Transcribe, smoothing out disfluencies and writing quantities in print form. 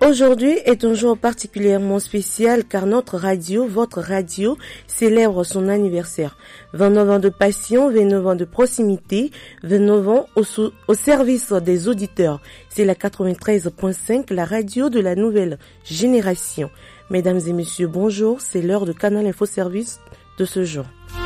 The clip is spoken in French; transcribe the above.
Aujourd'hui est un jour particulièrement spécial car notre radio, votre radio, célèbre son anniversaire. 29 ans de passion, 29 ans de proximité, 29 ans au service des auditeurs. C'est la 93.5, la radio de la nouvelle génération. Mesdames et messieurs, bonjour, c'est l'heure de Canal Info Service de ce jour.